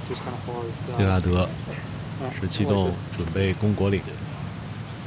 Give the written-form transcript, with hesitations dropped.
利拉德是启动准备攻果岭。